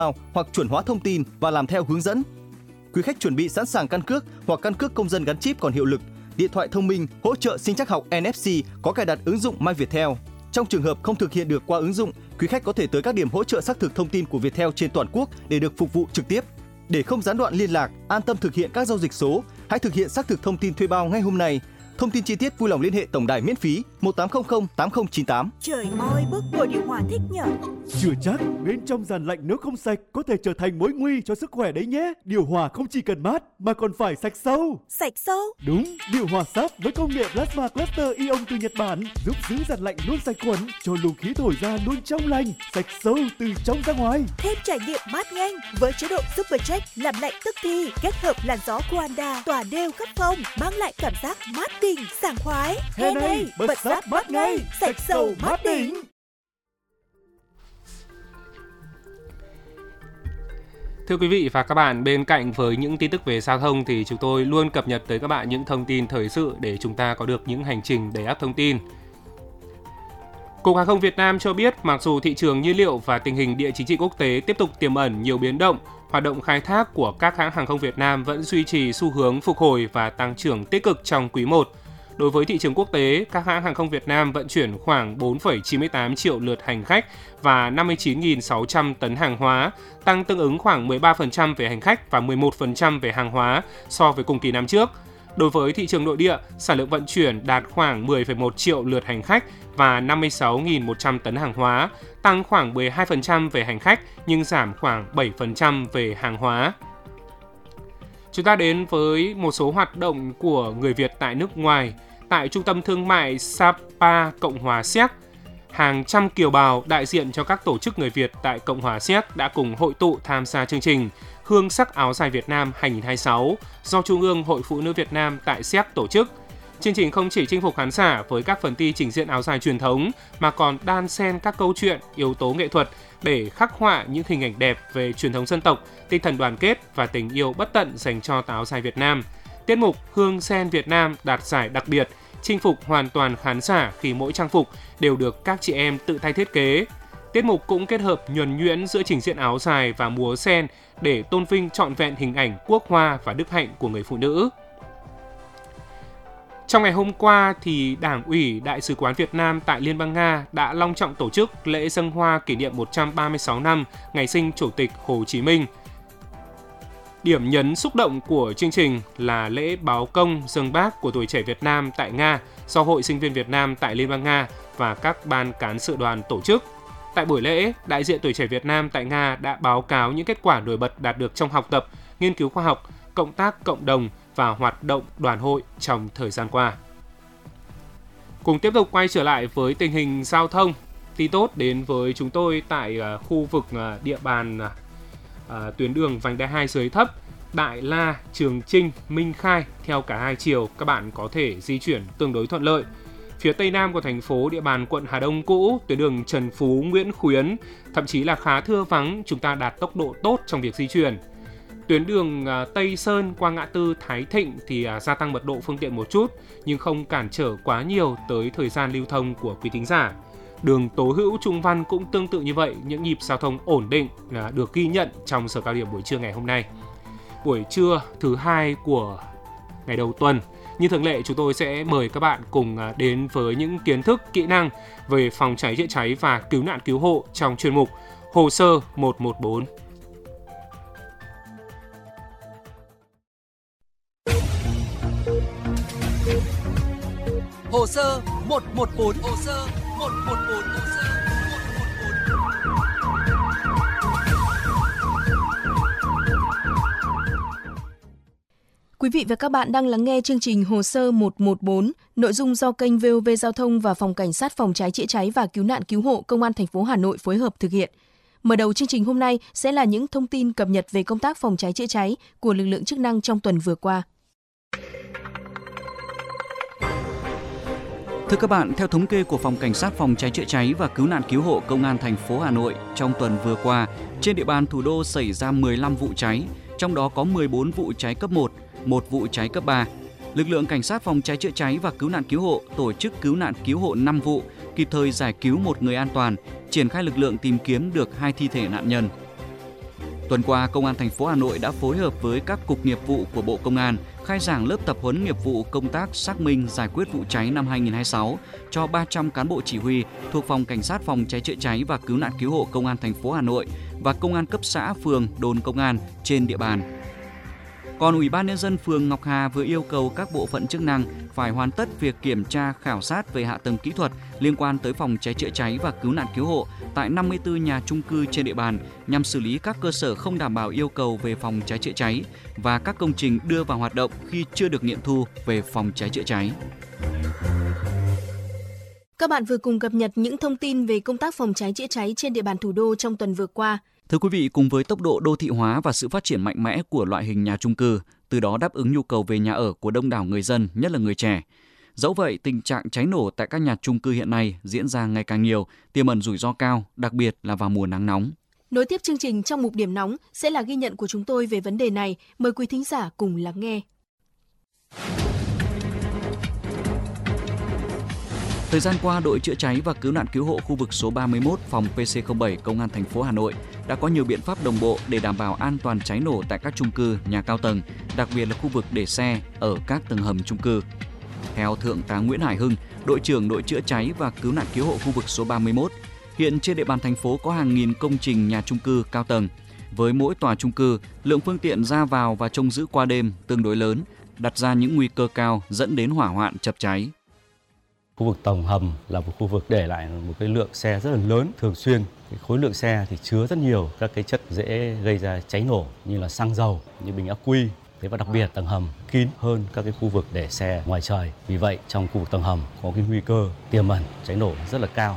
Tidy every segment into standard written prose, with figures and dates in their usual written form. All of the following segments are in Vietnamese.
hoặc chuẩn hóa thông tin và làm theo hướng dẫn. Quý khách chuẩn bị sẵn sàng căn cước hoặc căn cước công dân gắn chip còn hiệu lực, điện thoại thông minh hỗ trợ sinh trắc học NFC có cài đặt ứng dụng My Viettel. Trong trường hợp không thực hiện được qua ứng dụng, quý khách có thể tới các điểm hỗ trợ xác thực thông tin của Viettel trên toàn quốc để được phục vụ trực tiếp. Để không gián đoạn liên lạc, an tâm thực hiện các giao dịch số, hãy thực hiện xác thực thông tin thuê bao ngay hôm nay. Thông tin chi tiết vui lòng liên hệ tổng đài miễn phí 1800 8098. Trời ơi, bức bộ điều hòa thích nhở. Chưa chắc, bên trong dàn lạnh nếu không sạch có thể trở thành mối nguy cho sức khỏe đấy nhé. Điều hòa không chỉ cần mát mà còn phải sạch sâu. Sạch sâu? Đúng, điều hòa sáp với công nghệ Plasma Cluster Ion từ Nhật Bản giúp giữ dàn lạnh luôn sạch khuẩn, cho luồng khí thổi ra luôn trong lành, sạch sâu từ trong ra ngoài. Thêm trải nghiệm mát nhanh với chế độ Super Check làm lạnh tức thì, kết hợp làn gió Quanda tỏa đều khắp phòng, mang lại cảm giác mát đỉnh, sảng khoái. Hè này, bật sáp mát ngay, sạch sâu mát đỉnh. Thưa quý vị và các bạn, bên cạnh với những tin tức về giao thông thì chúng tôi luôn cập nhật tới các bạn những thông tin thời sự để chúng ta có được những hành trình đầy ắp thông tin. Cục Hàng không Việt Nam cho biết mặc dù thị trường nhiên liệu và tình hình địa chính trị quốc tế tiếp tục tiềm ẩn nhiều biến động, hoạt động khai thác của các hãng hàng không Việt Nam vẫn duy trì xu hướng phục hồi và tăng trưởng tích cực trong quý 1. Đối với thị trường quốc tế, các hãng hàng không Việt Nam vận chuyển khoảng 4,98 triệu lượt hành khách và 59.600 tấn hàng hóa, tăng tương ứng khoảng 13% về hành khách và 11% về hàng hóa so với cùng kỳ năm trước. Đối với thị trường nội địa, sản lượng vận chuyển đạt khoảng 10,1 triệu lượt hành khách và 56.100 tấn hàng hóa, tăng khoảng 12% về hành khách nhưng giảm khoảng 7% về hàng hóa. Chúng ta đến với một số hoạt động của người Việt tại nước ngoài. Tại trung tâm thương mại Sapa, Cộng hòa Séc, hàng trăm kiều bào đại diện cho các tổ chức người Việt tại Cộng hòa Séc đã cùng hội tụ tham gia chương trình Hương sắc áo dài Việt Nam 2026 do Trung ương Hội Phụ nữ Việt Nam tại Séc tổ chức. Chương trình không chỉ chinh phục khán giả với các phần thi trình diễn áo dài truyền thống mà còn đan xen các câu chuyện, yếu tố nghệ thuật để khắc họa những hình ảnh đẹp về truyền thống dân tộc, tinh thần đoàn kết và tình yêu bất tận dành cho áo dài Việt Nam. Tiết mục Hương sen Việt Nam đạt giải đặc biệt, chinh phục hoàn toàn khán giả khi mỗi trang phục đều được các chị em tự tay thiết kế. Tiết mục cũng kết hợp nhuần nhuyễn giữa trình diễn áo dài và múa sen để tôn vinh trọn vẹn hình ảnh quốc hoa và đức hạnh của người phụ nữ. Trong ngày hôm qua, thì Đảng ủy Đại sứ quán Việt Nam tại Liên bang Nga đã long trọng tổ chức lễ dâng hoa kỷ niệm 136 năm ngày sinh Chủ tịch Hồ Chí Minh. Điểm nhấn xúc động của chương trình là lễ báo công dâng Bác của tuổi trẻ Việt Nam tại Nga do Hội Sinh viên Việt Nam tại Liên bang Nga và các ban cán sự đoàn tổ chức. Tại buổi lễ, đại diện tuổi trẻ Việt Nam tại Nga đã báo cáo những kết quả nổi bật đạt được trong học tập, nghiên cứu khoa học, cộng tác cộng đồng và hoạt động đoàn hội trong thời gian qua. Cùng tiếp tục quay trở lại với tình hình giao thông. Tin tốt đến với chúng tôi tại khu vực địa bàn tuyến đường vành đai 2 dưới thấp, Đại La, Trường Chinh, Minh Khai theo cả hai chiều, các bạn có thể di chuyển tương đối thuận lợi. Phía tây nam của thành phố, địa bàn quận Hà Đông cũ, tuyến đường Trần Phú, Nguyễn Khuyến, thậm chí là khá thưa vắng, chúng ta đạt tốc độ tốt trong việc di chuyển. Tuyến đường Tây Sơn qua ngã tư Thái Thịnh thì gia tăng mật độ phương tiện một chút, nhưng không cản trở quá nhiều tới thời gian lưu thông của quý thính giả. Đường Tố Hữu, Trung Văn cũng tương tự như vậy, những nhịp giao thông ổn định được ghi nhận trong giờ cao điểm buổi trưa ngày hôm nay. Buổi trưa thứ hai của ngày đầu tuần, như thường lệ chúng tôi sẽ mời các bạn cùng đến với những kiến thức, kỹ năng về phòng cháy chữa cháy và cứu nạn cứu hộ trong chuyên mục Hồ sơ 114. Hồ sơ 114. Hồ sơ 114. Hồ sơ 114. Quý vị và các bạn đang lắng nghe chương trình Hồ sơ 114, nội dung do kênh VOV Giao thông và Phòng Cảnh sát Phòng cháy chữa cháy và Cứu nạn Cứu hộ Công an thành phố Hà Nội phối hợp thực hiện. Mở đầu chương trình hôm nay sẽ là những thông tin cập nhật về công tác phòng cháy chữa cháy của lực lượng chức năng trong tuần vừa qua. Thưa các bạn, theo thống kê của Phòng Cảnh sát Phòng cháy chữa cháy và Cứu nạn Cứu hộ Công an thành phố Hà Nội, trong tuần vừa qua, trên địa bàn thủ đô xảy ra 15 vụ cháy, trong đó có 14 vụ cháy cấp 1, 1 vụ cháy cấp 3. Lực lượng Cảnh sát Phòng cháy chữa cháy và Cứu nạn Cứu hộ tổ chức cứu nạn cứu hộ 5 vụ, kịp thời giải cứu 1 người an toàn, triển khai lực lượng tìm kiếm được 2 thi thể nạn nhân. Tuần qua, Công an thành phố Hà Nội đã phối hợp với các cục nghiệp vụ của Bộ Công an khai giảng lớp tập huấn nghiệp vụ công tác xác minh giải quyết vụ cháy năm 2026 cho 300 cán bộ chỉ huy thuộc Phòng Cảnh sát phòng cháy chữa cháy và cứu nạn cứu hộ Công an thành phố Hà Nội và công an cấp xã, phường, đồn công an trên địa bàn. Còn Ủy ban Nhân dân phường Ngọc Hà vừa yêu cầu các bộ phận chức năng phải hoàn tất việc kiểm tra khảo sát về hạ tầng kỹ thuật liên quan tới phòng cháy chữa cháy và cứu nạn cứu hộ tại 54 nhà chung cư trên địa bàn nhằm xử lý các cơ sở không đảm bảo yêu cầu về phòng cháy chữa cháy và các công trình đưa vào hoạt động khi chưa được nghiệm thu về phòng cháy chữa cháy. Các bạn vừa cùng cập nhật những thông tin về công tác phòng cháy chữa cháy trên địa bàn thủ đô trong tuần vừa qua. Thưa quý vị, cùng với tốc độ đô thị hóa và sự phát triển mạnh mẽ của loại hình nhà chung cư, từ đó đáp ứng nhu cầu về nhà ở của đông đảo người dân, nhất là người trẻ. Dẫu vậy, tình trạng cháy nổ tại các nhà chung cư hiện nay diễn ra ngày càng nhiều, tiềm ẩn rủi ro cao, đặc biệt là vào mùa nắng nóng. Nối tiếp chương trình trong mục điểm nóng sẽ là ghi nhận của chúng tôi về vấn đề này. Mời quý thính giả cùng lắng nghe. Thời gian qua, đội chữa cháy và cứu nạn cứu hộ khu vực số 31 phòng PC07 Công an thành phố Hà Nội đã có nhiều biện pháp đồng bộ để đảm bảo an toàn cháy nổ tại các chung cư, nhà cao tầng, đặc biệt là khu vực để xe ở các tầng hầm chung cư. Theo Thượng tá Nguyễn Hải Hưng, đội trưởng đội chữa cháy và cứu nạn cứu hộ khu vực số 31, hiện trên địa bàn thành phố có hàng nghìn công trình nhà chung cư cao tầng. Với mỗi tòa chung cư, lượng phương tiện ra vào và trông giữ qua đêm tương đối lớn, đặt ra những nguy cơ cao dẫn đến hỏa hoạn chập cháy. Khu vực tầng hầm là một khu vực để lại một cái lượng xe rất là lớn, thường xuyên cái khối lượng xe thì chứa rất nhiều các cái chất dễ gây ra cháy nổ như là xăng dầu, như bình ắc quy. Thế và đặc biệt tầng hầm kín hơn các cái khu vực để xe ngoài trời. Vì vậy trong khu vực tầng hầm có cái nguy cơ tiềm ẩn cháy nổ rất là cao.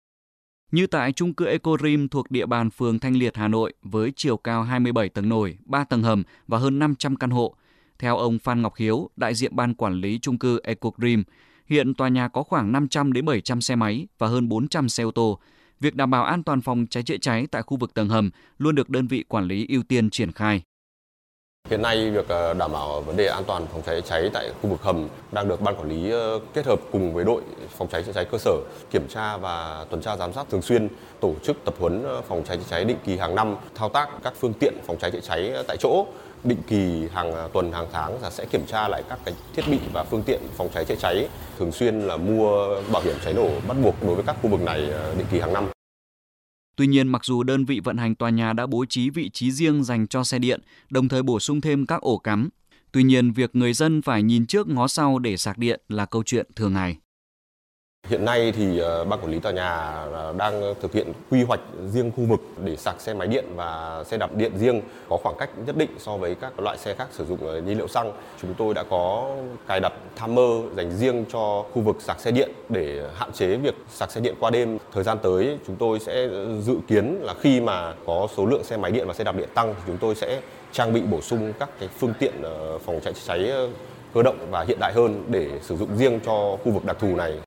Như tại chung cư Eco Dream thuộc địa bàn phường Thanh Liệt, Hà Nội với chiều cao 27 tầng nổi, 3 tầng hầm và hơn 500 căn hộ. Theo ông Phan Ngọc Hiếu, đại diện ban quản lý chung cư Eco Dream, hiện tòa nhà có khoảng 500 đến 700 xe máy và hơn 400 xe ô tô. Việc đảm bảo an toàn phòng cháy chữa cháy tại khu vực tầng hầm luôn được đơn vị quản lý ưu tiên triển khai. Hiện nay, việc đảm bảo vấn đề an toàn phòng cháy chữa cháy tại khu vực hầm đang được ban quản lý kết hợp cùng với đội phòng cháy chữa cháy cơ sở kiểm tra và tuần tra giám sát thường xuyên, tổ chức tập huấn phòng cháy chữa cháy định kỳ hàng năm, thao tác các phương tiện phòng cháy chữa cháy tại chỗ. Định kỳ hàng tuần, hàng tháng sẽ kiểm tra lại các cái thiết bị và phương tiện phòng cháy chữa cháy, thường xuyên là mua bảo hiểm cháy nổ bắt buộc đối với các khu vực này định kỳ hàng năm. Tuy nhiên, mặc dù đơn vị vận hành tòa nhà đã bố trí vị trí riêng dành cho xe điện, đồng thời bổ sung thêm các ổ cắm, tuy nhiên việc người dân phải nhìn trước ngó sau để sạc điện là câu chuyện thường ngày. Hiện nay thì ban quản lý tòa nhà đang thực hiện quy hoạch riêng khu vực để sạc xe máy điện và xe đạp điện riêng, có khoảng cách nhất định so với các loại xe khác sử dụng nhiên liệu xăng. Chúng tôi đã có cài đặt timer dành riêng cho khu vực sạc xe điện để hạn chế việc sạc xe điện qua đêm. Thời gian tới chúng tôi sẽ dự kiến là khi mà có số lượng xe máy điện và xe đạp điện tăng thì chúng tôi sẽ trang bị bổ sung các cái phương tiện phòng cháy chữa cháy cơ động và hiện đại hơn để sử dụng riêng cho khu vực đặc thù này.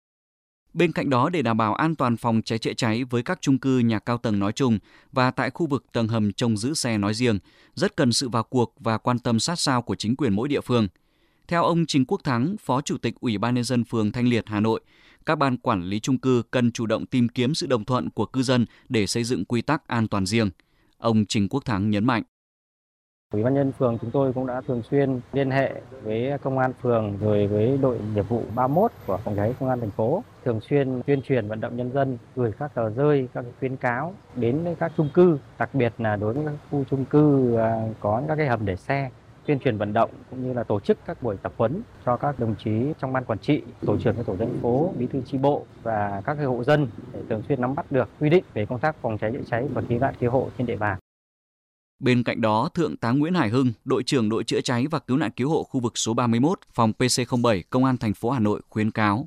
Bên cạnh đó, để đảm bảo an toàn phòng cháy chữa cháy với các chung cư nhà cao tầng nói chung và tại khu vực tầng hầm trông giữ xe nói riêng, rất cần sự vào cuộc và quan tâm sát sao của chính quyền mỗi địa phương. Theo ông Trình Quốc Thắng, Phó Chủ tịch Ủy ban Nhân dân phường Thanh Liệt, Hà Nội, các ban quản lý chung cư cần chủ động tìm kiếm sự đồng thuận của cư dân để xây dựng quy tắc an toàn riêng. Ông Trình Quốc Thắng nhấn mạnh. Ủy ban nhân phường chúng tôi cũng đã thường xuyên liên hệ với công an phường rồi với đội nghiệp vụ 31 của phòng cháy công an thành phố, thường xuyên tuyên truyền vận động nhân dân, gửi các tờ rơi, các khuyến cáo đến các chung cư, đặc biệt là đối với các khu chung cư có các cái hầm để xe, tuyên truyền vận động cũng như là tổ chức các buổi tập huấn cho các đồng chí trong ban quản trị, tổ trưởng các tổ dân phố, bí thư chi bộ và các cái hộ dân để thường xuyên nắm bắt được quy định về công tác phòng cháy chữa cháy và cứu nạn cứu hộ trên địa bàn. Bên cạnh đó, Thượng tá Nguyễn Hải Hưng, đội trưởng đội chữa cháy và cứu nạn cứu hộ khu vực số 31, phòng PC07, Công an thành phố Hà Nội khuyến cáo.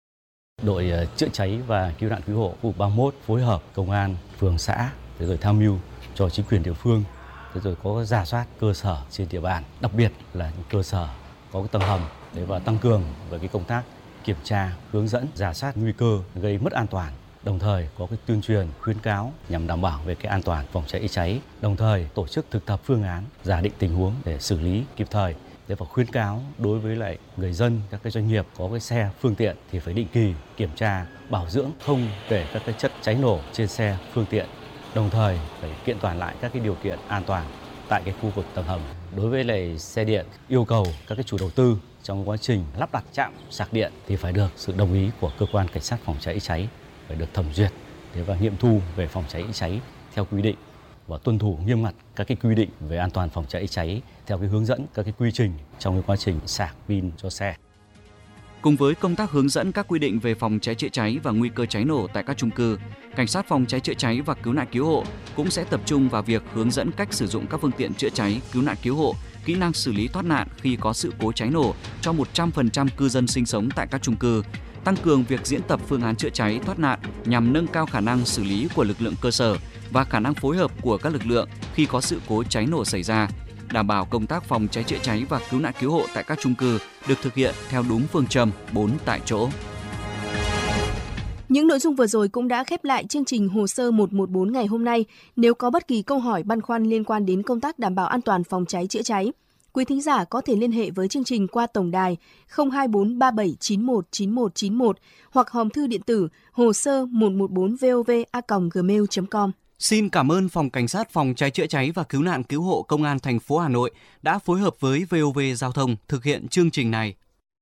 Đội chữa cháy và cứu nạn cứu hộ khu vực 31 phối hợp công an phường xã rồi tham mưu cho chính quyền địa phương, rồi có rà soát cơ sở trên địa bàn, đặc biệt là những cơ sở có cái tầng hầm để vào tăng cường về cái công tác kiểm tra, hướng dẫn, rà soát nguy cơ gây mất an toàn. Đồng thời có cái tuyên truyền khuyến cáo nhằm đảm bảo về cái an toàn phòng cháy chữa cháy, đồng thời tổ chức thực tập phương án, giả định tình huống để xử lý kịp thời. Để và khuyến cáo đối với lại người dân, các cái doanh nghiệp có cái xe phương tiện thì phải định kỳ kiểm tra, bảo dưỡng, không để các cái chất cháy nổ trên xe phương tiện đồng thời phải kiện toàn lại các cái điều kiện an toàn tại cái khu vực tầng hầm. Đối với lại xe điện, yêu cầu các cái chủ đầu tư trong quá trình lắp đặt trạm sạc điện thì phải được sự đồng ý của cơ quan cảnh sát phòng cháy cháy, phải được thẩm duyệt và nghiệm thu về phòng cháy cháy theo quy định và tuân thủ nghiêm ngặt các cái quy định về an toàn phòng cháy cháy theo cái hướng dẫn, các cái quy trình trong cái quá trình sạc pin cho xe. Cùng với công tác hướng dẫn các quy định về phòng cháy chữa cháy và nguy cơ cháy nổ tại các chung cư, cảnh sát phòng cháy chữa cháy và cứu nạn cứu hộ cũng sẽ tập trung vào việc hướng dẫn cách sử dụng các phương tiện chữa cháy, cứu nạn cứu hộ, kỹ năng xử lý thoát nạn khi có sự cố cháy nổ cho 100% cư dân sinh sống tại các chung cư, tăng cường việc diễn tập phương án chữa cháy thoát nạn nhằm nâng cao khả năng xử lý của lực lượng cơ sở và khả năng phối hợp của các lực lượng khi có sự cố cháy nổ xảy ra, đảm bảo công tác phòng cháy chữa cháy và cứu nạn cứu hộ tại các chung cư được thực hiện theo đúng phương châm 4 tại chỗ. Những nội dung vừa rồi cũng đã khép lại chương trình Hồ sơ 114 ngày hôm nay. Nếu có bất kỳ câu hỏi băn khoăn liên quan đến công tác đảm bảo an toàn phòng cháy chữa cháy, quý thính giả có thể liên hệ với chương trình qua tổng đài 024 3791 9191 hoặc hòm thư điện tử hồ sơ 114vov@gmail.com. Xin cảm ơn Phòng Cảnh sát Phòng cháy chữa cháy và Cứu nạn Cứu hộ Công an thành phố Hà Nội đã phối hợp với VOV Giao thông thực hiện chương trình này.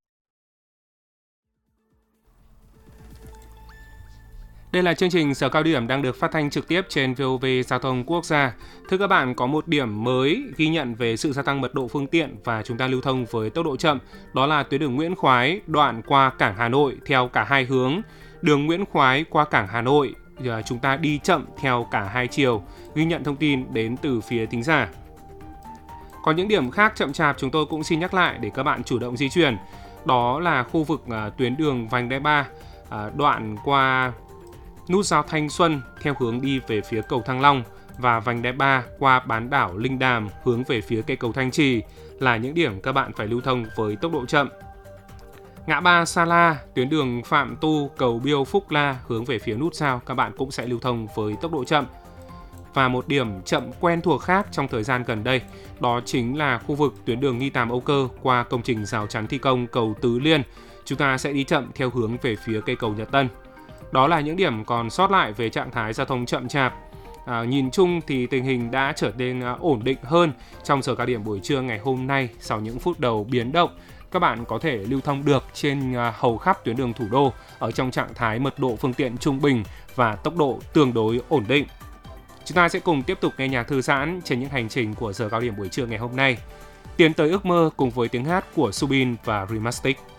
Đây là chương trình Giờ cao điểm đang được phát thanh trực tiếp trên VOV Giao thông Quốc gia. Thưa các bạn, có một điểm mới ghi nhận về sự gia tăng mật độ phương tiện và chúng ta lưu thông với tốc độ chậm. Đó là tuyến đường Nguyễn Khoái đoạn qua cảng Hà Nội theo cả hai hướng. Đường Nguyễn Khoái qua cảng Hà Nội chúng ta đi chậm theo cả hai chiều. Ghi nhận thông tin đến từ phía thính giả. Có những điểm khác chậm chạp chúng tôi cũng xin nhắc lại để các bạn chủ động di chuyển. Đó là khu vực tuyến đường Vành Đai 3 đoạn qua nút giao Thanh Xuân theo hướng đi về phía cầu Thăng Long và Vành Đai 3 qua bán đảo Linh Đàm hướng về phía cây cầu Thanh Trì là những điểm các bạn phải lưu thông với tốc độ chậm. Ngã ba Sa La, tuyến đường Phạm Tu, cầu Biêu Phúc La hướng về phía nút giao các bạn cũng sẽ lưu thông với tốc độ chậm. Và một điểm chậm quen thuộc khác trong thời gian gần đây, đó chính là khu vực tuyến đường Nghi Tàm Âu Cơ qua công trình rào chắn thi công cầu Tứ Liên. Chúng ta sẽ đi chậm theo hướng về phía cây cầu Nhật Tân. Đó là những điểm còn sót lại về trạng thái giao thông chậm chạp. Nhìn chung thì tình hình đã trở nên ổn định hơn trong giờ cao điểm buổi trưa ngày hôm nay. Sau những phút đầu biến động, các bạn có thể lưu thông được trên hầu khắp tuyến đường thủ đô ở trong trạng thái mật độ phương tiện trung bình và tốc độ tương đối ổn định. Chúng ta sẽ cùng tiếp tục nghe nhạc thư giãn trên những hành trình của giờ cao điểm buổi trưa ngày hôm nay. Tiến tới ước mơ cùng với tiếng hát của Subin và Rimastic.